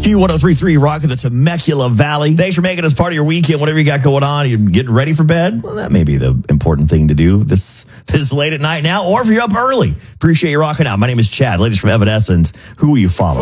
Q1033, rocking the Temecula Valley. Thanks for making us part of your weekend. Whatever you got going on, you getting ready for bed? Well, that may be the important thing to do this late at night now, or if you're up early. Appreciate you rocking out. My name is Chad, latest from Evanescence. Who will you follow?